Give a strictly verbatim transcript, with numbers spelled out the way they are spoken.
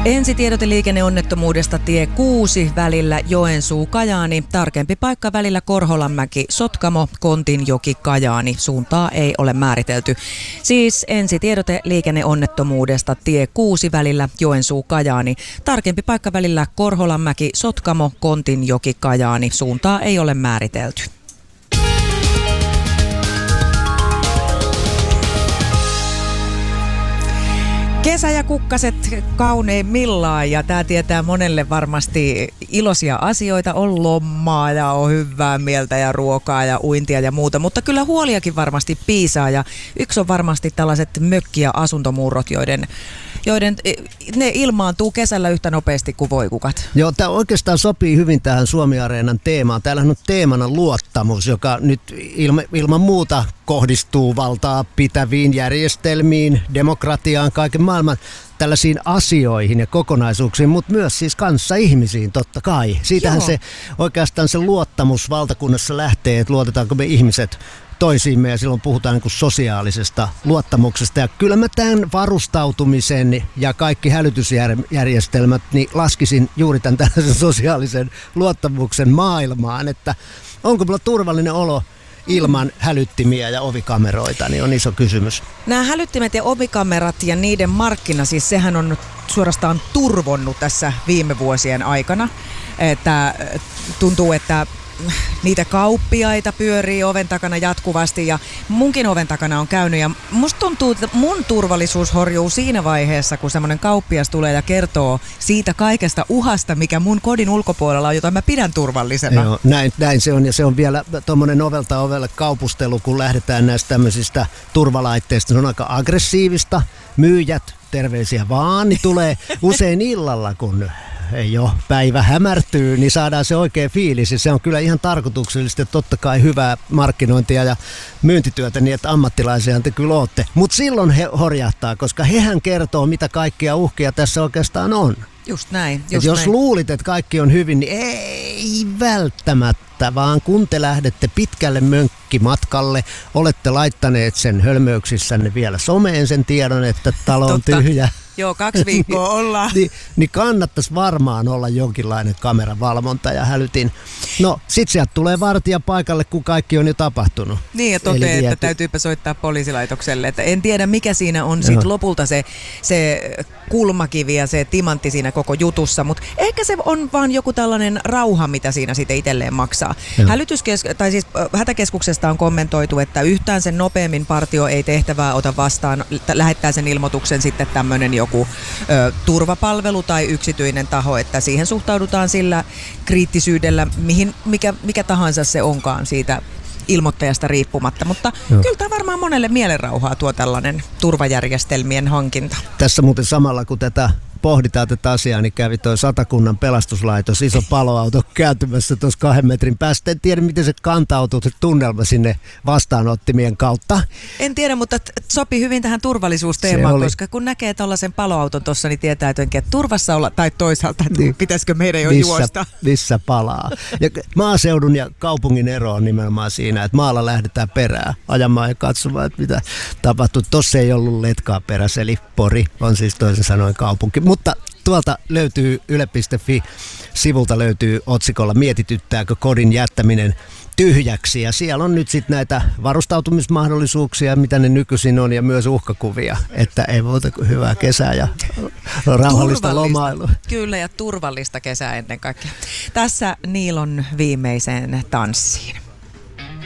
Ensitiedote liikenneonnettomuudesta tie kuusi välillä Joensuu-Kajaani. Tarkempi paikka välillä Korholanmäki, Sotkamo, Kontinjoki, Kajaani. Suuntaa ei ole määritelty. Siis ensitiedote liikenneonnettomuudesta tie kuusi välillä Joensuu-Kajaani. Tarkempi paikka välillä Korholanmäki, Sotkamo, Kontinjoki, Kajaani. Suuntaa ei ole määritelty. Kesä ja kukkaset kauneimmillaan, ja tämä tietää monelle varmasti iloisia asioita. On lommaa ja on hyvää mieltä ja ruokaa ja uintia ja muuta, mutta kyllä huoliakin varmasti piisaa, ja yksi on varmasti tällaiset mökki- ja asuntomurrot, joiden, joiden ne ilmaantuu kesällä yhtä nopeasti kuin voikukat. Joo, tämä oikeastaan sopii hyvin tähän Suomi-areenan teemaan. Täällä on teemana luottamus, joka nyt ilma, ilman muuta kohdistuu valtaa pitäviin järjestelmiin, demokratiaan, kaiken maailman tällaisiin asioihin ja kokonaisuuksiin, mutta myös siis kanssa ihmisiin totta kai. Siitähän Joo. se oikeastaan se luottamus valtakunnassa lähtee, että luotetaanko me ihmiset toisiimme, ja silloin puhutaan niin kuin sosiaalisesta luottamuksesta. Ja kyllä mä tämän varustautumisen ja kaikki hälytysjärjestelmät niin laskisin juuri tämän tällaisen sosiaalisen luottamuksen maailmaan, että onko mulla turvallinen olo ilman hälyttimiä ja ovikameroita, niin on iso kysymys. Nämä hälyttimet ja ovikamerat ja niiden markkina, siis sehän on suorastaan turvonnut tässä viime vuosien aikana. Että tuntuu, että niitä kauppiaita pyörii oven takana jatkuvasti, ja munkin oven takana on käynyt, ja musta tuntuu, että mun turvallisuus horjuu siinä vaiheessa, kun semmoinen kauppias tulee ja kertoo siitä kaikesta uhasta, mikä mun kodin ulkopuolella on, jota mä pidän turvallisena. Joo, näin, näin se on, ja se on vielä tuommoinen ovelta ovelle kaupustelu, kun lähdetään näistä tämmöisistä turvalaitteista. Se on aika aggressiivista. Myyjät, terveisiä vaan, niin tulee usein illalla, kun ei ole, päivä hämärtyy, niin saadaan se oikea fiilis, ja se on kyllä ihan tarkoituksellisesti totta kai hyvää markkinointia ja myyntityötä, niin että ammattilaisia te kyllä ootte. Mutta silloin he horjahtaa, koska hehän kertoo, mitä kaikkia uhkia tässä oikeastaan on. Just näin. Just jos näin. luulit, että kaikki on hyvin, niin ei välttämättä, vaan kun te lähdette pitkälle mönkkimatkalle, olette laittaneet sen hölmöyksissänne vielä someen sen tiedon, että talo on tyhjä. Joo, kaksi viikkoa ollaan. niin, niin kannattaisi varmaan olla jonkinlainen kameravalvonta ja hälytin. No, sit sieltä tulee vartija paikalle, kun kaikki on jo tapahtunut. Niin, ja toteaa, että täytyypä soittaa poliisilaitokselle. Että en tiedä, mikä siinä on sit lopulta se, se kulmakivi ja se timantti siinä koko jutussa, mutta ehkä se on vaan joku tällainen rauha, mitä siinä sitten itselleen maksaa. Hälytyskes- tai siis hätäkeskuksesta on kommentoitu, että yhtään sen nopeammin partio ei tehtävää ota vastaan, lähettää sen ilmoituksen sitten tämmöinen joku ö, turvapalvelu tai yksityinen taho, että siihen suhtaudutaan sillä kriittisyydellä, mihin, mikä, mikä tahansa se onkaan siitä ilmoittajasta riippumatta, mutta Joo. kyllä tämä varmaan monelle mielenrauhaa tuo tällainen turvajärjestelmien hankinta. Tässä muuten samalla, kun tätä pohditaan tätä asiaa, niin kävi toi Satakunnan pelastuslaitos, iso paloauto kääntymässä tuossa kahden metrin päästä. En tiedä, miten se kantautuu, se tunnelma sinne vastaanottimien kautta. En tiedä, mutta t- sopii hyvin tähän turvallisuusteemaan, koska kun näkee tuollaisen paloauton tuossa, niin tietää jotenkin, että turvassa olla, tai toisaalta, että niin, pitäisikö meidän jo missä, juosta. Missä palaa. Ja maaseudun ja kaupungin ero on nimenomaan siinä, että maalla lähdetään perään ajamaan ja katsomaan, että mitä tapahtuu. Tossa ei ollut letkaa perässä, eli Pori on siis toisin sanoen kaupunki. Mutta tuolta löytyy yle piste fi-sivulta löytyy otsikolla "Mietityttääkö kodin jättäminen tyhjäksi?" Ja siellä on nyt sitten näitä varustautumismahdollisuuksia, mitä ne nykyisin on, ja myös uhkakuvia, että ei muuta kuin hyvää kesää ja rauhallista lomailua. Kyllä, ja turvallista kesää ennen kaikkea. Tässä Niilon viimeiseen tanssiin.